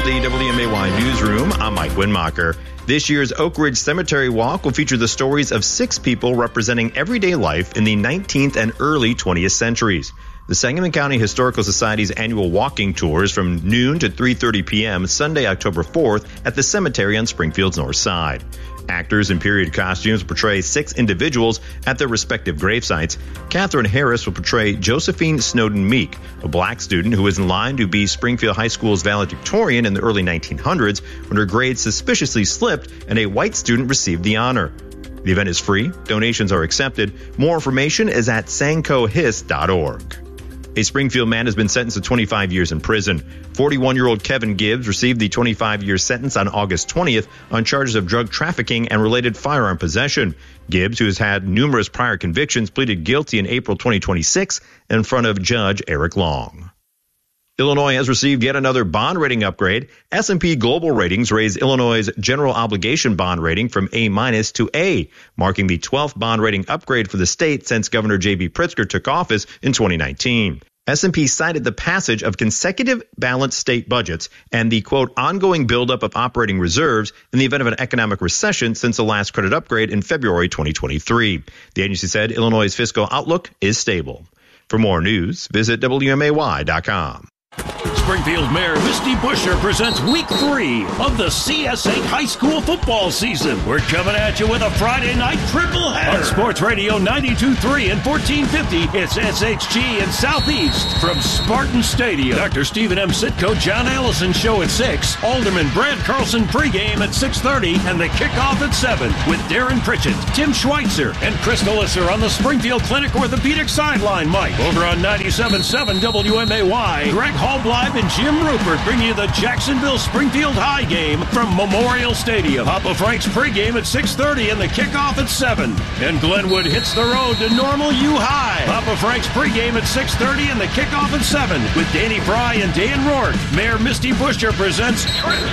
the WMAY Newsroom. I'm Mike Winmacher. This year's Oak Ridge Cemetery Walk will feature the stories of 6 people representing everyday life in the 19th and early 20th centuries. The Sangamon County Historical Society's annual walking tour is from noon to 3:30 p.m. Sunday, October 4th at the cemetery on Springfield's north side. Actors in period costumes portray 6 individuals at their respective gravesites. Catherine Harris will portray Josephine Snowden Meek, a black student who was in line to be Springfield High School's valedictorian in the early 1900s when her grades suspiciously slipped and a white student received the honor. The event is free. Donations are accepted. More information is at sancohis.org. A Springfield man has been sentenced to 25 years in prison. 41-year-old Kevin Gibbs received the 25-year sentence on August 20th on charges of drug trafficking and related firearm possession. Gibbs, who has had numerous prior convictions, pleaded guilty in April 2026 in front of Judge Eric Long. Illinois has received yet another bond rating upgrade. S&P Global Ratings raised Illinois' general obligation bond rating from A- to A, marking the 12th bond rating upgrade for the state since Governor J.B. Pritzker took office in 2019. S&P cited the passage of consecutive balanced state budgets and the, quote, ongoing buildup of operating reserves in the event of an economic recession since the last credit upgrade in February 2023. The agency said Illinois' fiscal outlook is stable. For more news, visit WMAY.com. Springfield Mayor Misty Buscher presents Week 3 of the CS8 High School football season. We're coming at you with a Friday night triple header. On Sports Radio 92.3 and 1450, it's SHG in Southeast from Spartan Stadium. Dr. Stephen M. Sitko, John Allison show at 6. Alderman Brad Carlson pregame at 6:30 and the kickoff at 7 with Darren Pritchett, Tim Schweitzer, and Crystal Isser on the Springfield Clinic Orthopedic Sideline Mic. Over on 97.7 WMAY, Greg Hallblive and Jim Rupert bring you the Jacksonville Springfield High game from Memorial Stadium. Papa Frank's pregame at 6:30 and the kickoff at 7. And Glenwood hits the road to Normal U High. Papa Frank's pregame at 6:30 and the kickoff at 7 with Danny Fry and Dan Rourke. Mayor Misty Buscher presents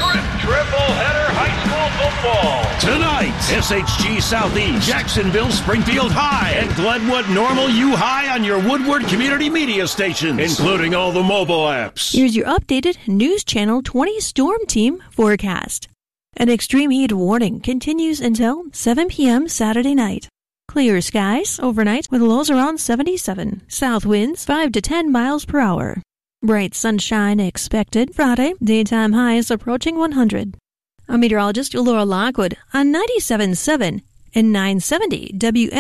Triple Header High School Football. Tonight, SHG Southeast, Jacksonville Springfield High, and Glenwood Normal U High on your Woodward Community Media stations, including all the mobile apps. Here's your updated News Channel 20 Storm Team forecast. An extreme heat warning continues until 7 p.m. Saturday night. Clear skies overnight with lows around 77. South winds 5 to 10 miles per hour. Bright sunshine expected Friday. Daytime highs approaching 100. I'm meteorologist Laura Lockwood on 97.7 and 970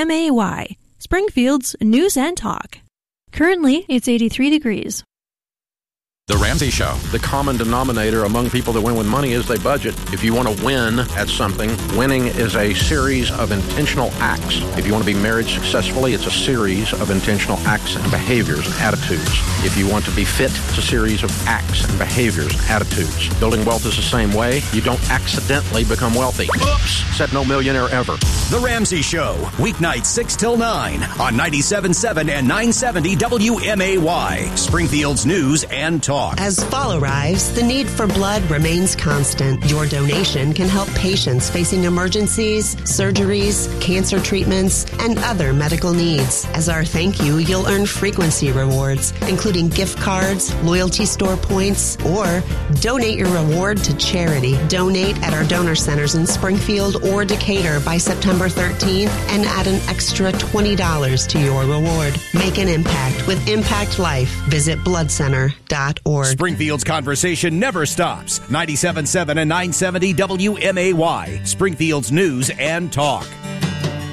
WMAY, Springfield's News and Talk. Currently, it's 83 degrees. The Ramsey Show. The common denominator among people that win with money is they budget. If you want to win at something, winning is a series of intentional acts. If you want to be married successfully, it's a series of intentional acts and behaviors and attitudes. If you want to be fit, it's a series of acts and behaviors and attitudes. Building wealth is the same way. You don't accidentally become wealthy. Oops, said no millionaire ever. The Ramsey Show, weeknights 6 till 9 on 97.7 and 970 WMAY, Springfield's News and Talk. As fall arrives, the need for blood remains constant. Your donation can help patients facing emergencies, surgeries, cancer treatments, and other medical needs. As our thank you, you'll earn frequency rewards, including gift cards, loyalty store points, or donate your reward to charity. Donate at our donor centers in Springfield or Decatur by September 13th and add an extra $20 to your reward. Make an impact with Impact Life. Visit bloodcenter.org. Springfield's conversation never stops. 97.7 and 970 WMAY, Springfield's News and Talk.